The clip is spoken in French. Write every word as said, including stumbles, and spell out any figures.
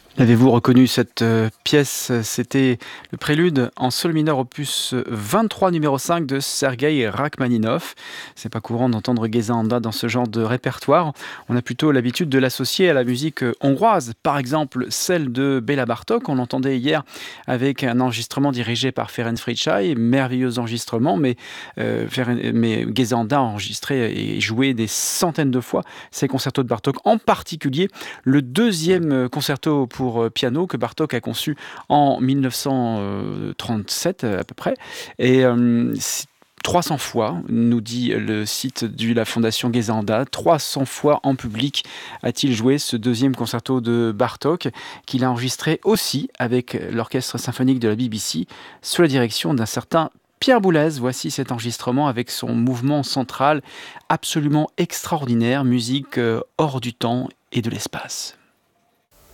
Avez-vous reconnu cette, heu, pièce? C'était le prélude en sol mineur opus vingt-trois numéro cinq de Sergueï Rachmaninov. C'est pas courant d'entendre Géza-Anda dans ce genre de répertoire. On a plutôt l'habitude de l'associer à la musique, heu, hongroise, par exemple celle de Béla Bartók. On l'entendait hier avec un enregistrement dirigé par Ferenc Fricsay, merveilleux enregistrement, mais, heu, Feren mais Géza-Anda a enregistré et joué des centaines de fois ces concertos de Bartók, en particulier le deuxième concerto pour euh, piano que Bartók a conçu en mille neuf cent trente-sept à peu près. Et euh, trois cents fois, nous dit le site de la Fondation Géza-Anda, trois cents fois en public a-t-il joué ce deuxième concerto de Bartók, qu'il a enregistré aussi avec l'orchestre symphonique de la B B C, sous la direction d'un certain Pierre Boulez. Voici cet enregistrement avec son mouvement central absolument extraordinaire, musique euh, hors du temps et de l'espace.